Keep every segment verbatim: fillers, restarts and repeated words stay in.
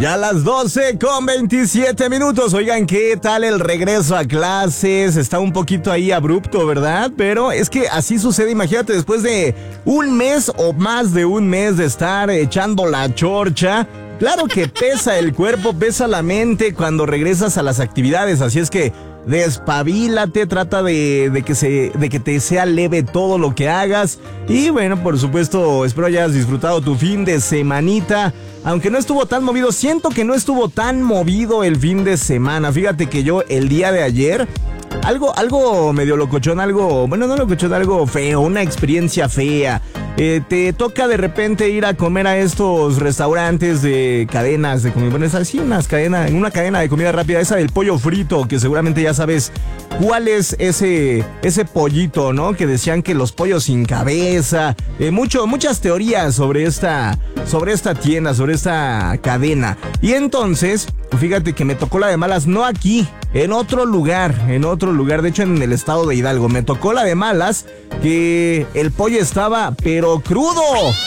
Ya a las doce con veintisiete minutos. Oigan, ¿qué tal el regreso a clases? Está un poquito ahí abrupto, ¿verdad? Pero es que así sucede. Imagínate, después de un mes o más de un mes de estar echando la chorcha, claro que pesa el cuerpo, pesa la mente cuando regresas a las actividades. Así es que despabilate, trata de, de, que se, de que te sea leve todo lo que hagas. Y bueno, por supuesto, espero hayas disfrutado tu fin de semanita. Aunque no estuvo tan movido, siento que no estuvo tan movido el fin de semana. Fíjate que yo el día de ayer, algo, algo medio locochón, algo, bueno, no locochón, algo feo, una experiencia fea. Eh, te toca de repente ir a comer a estos restaurantes de cadenas de comida. Bueno, es así, unas cadenas, una cadena de comida rápida, esa del pollo frito, que seguramente ya sabes cuál es ese, ese pollito, ¿no? Que decían que los pollos sin cabeza, eh, mucho, muchas teorías sobre esta, sobre esta tienda, sobre esta cadena. Y entonces, fíjate que me tocó la de malas, no aquí, en otro lugar, en otro lugar, de hecho en el estado de Hidalgo. Me tocó la de malas que el pollo estaba, pero crudo.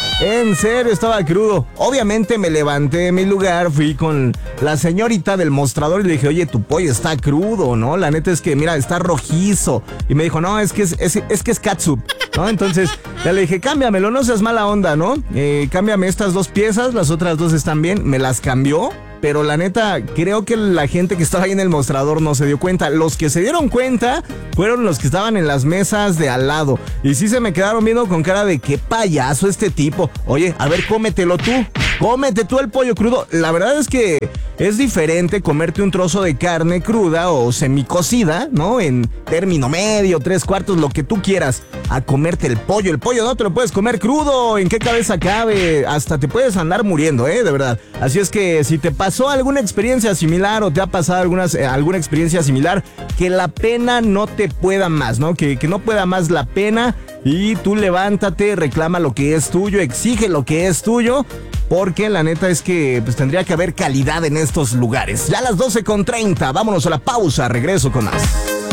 En serio, estaba crudo. Obviamente me levanté de mi lugar, fui con la señorita del mostrador y le dije, oye, tu pollo está crudo, ¿no? La neta es que, mira, está rojizo. Y me dijo, no, es que es, es, es que es catsup, ¿no? Entonces, ya le dije, cámbiamelo, no seas mala onda, ¿no? Eh, cámbiame estas dos piezas, las otras dos están bien. Me las cambió. Pero la neta, creo que la gente que estaba ahí en el mostrador no se dio cuenta. Los que se dieron cuenta fueron los que estaban en las mesas de al lado. Y sí se me quedaron viendo con cara de qué payaso este tipo. Oye, a ver, cómetelo tú. Cómete tú el pollo crudo. La verdad es que es diferente comerte un trozo de carne cruda o semicocida, ¿no? En término medio, tres cuartos, lo que tú quieras, a comerte el pollo. El pollo no te lo puedes comer crudo. ¿En qué cabeza cabe? Hasta te puedes andar muriendo, ¿eh? De verdad. Así es que si te pasó alguna experiencia similar o te ha pasado algunas, eh, alguna experiencia similar, que la pena no te pueda más, ¿no? Que, que no pueda más la pena y tú levántate, reclama lo que es tuyo, exige lo que es tuyo. Porque la neta es que pues, tendría que haber calidad en estos lugares. Ya a las doce con treinta, vámonos a la pausa, regreso con más.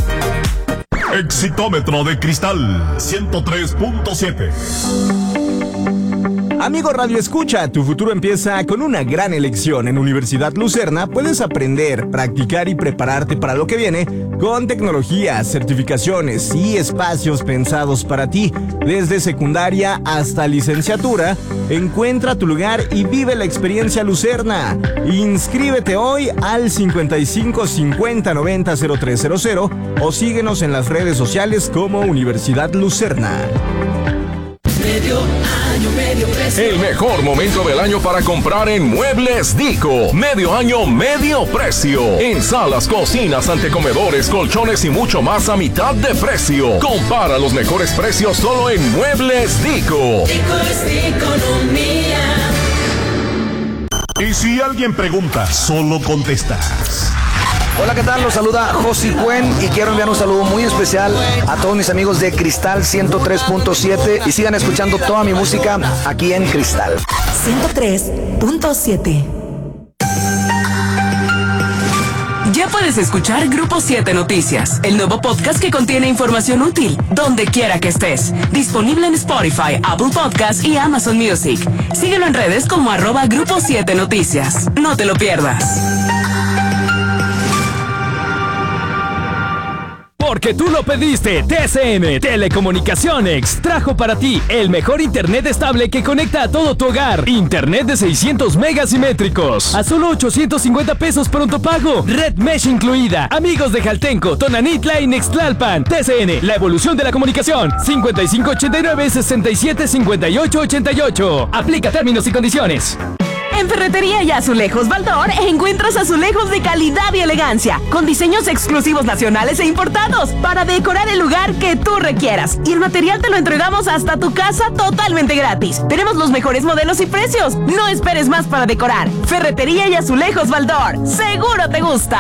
Exitómetro de Cristal ciento tres punto siete. Amigo Radio Escucha, tu futuro empieza con una gran elección. En Universidad Lucerna puedes aprender, practicar y prepararte para lo que viene con tecnologías, certificaciones y espacios pensados para ti. Desde secundaria hasta licenciatura, encuentra tu lugar y vive la experiencia Lucerna. Inscríbete hoy al cincuenta y cinco cincuenta noventa cero tres cero cero o síguenos en las redes sociales como Universidad Lucerna. Medio año, medio precio. El mejor momento del año para comprar en Muebles Dico. Medio año, medio precio. En salas, cocinas, antecomedores, colchones y mucho más a mitad de precio. Compara los mejores precios solo en Muebles Dico. Dico es economía. Y si alguien pregunta, solo contestas. Hola, ¿qué tal? Los saluda Josi Cuen y quiero enviar un saludo muy especial a todos mis amigos de Cristal ciento tres punto siete y sigan escuchando toda mi música aquí en Cristal ciento tres punto siete. Ya puedes escuchar Grupo siete Noticias, el nuevo podcast que contiene información útil, donde quiera que estés. Disponible en Spotify, Apple Podcasts y Amazon Music. Síguelo en redes como arroba Grupo siete Noticias. No te lo pierdas. Porque tú lo pediste, T C N Telecomunicaciones trajo para ti el mejor internet estable que conecta a todo tu hogar. Internet de seiscientos megas simétricos a solo ochocientos cincuenta pesos pronto pago. Red Mesh incluida. Amigos de Jaltenco, Tonanitla y Nextlalpan. T C N, la evolución de la comunicación. cincuenta y cinco ochenta y nueve sesenta y siete cincuenta y ocho ochenta y ocho. Aplica términos y condiciones. En Ferretería y Azulejos Baldor encuentras azulejos de calidad y elegancia, con diseños exclusivos nacionales e importados, para decorar el lugar que tú requieras. Y el material te lo entregamos hasta tu casa totalmente gratis. Tenemos los mejores modelos y precios. No esperes más para decorar. Ferretería y Azulejos Baldor. ¡Seguro te gusta!